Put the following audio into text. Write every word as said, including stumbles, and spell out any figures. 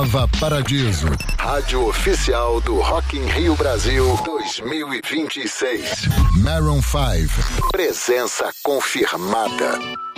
Nova Paradiso, rádio oficial do Rock in Rio Brasil dois mil e vinte e seis. Maroon cinco, presença confirmada.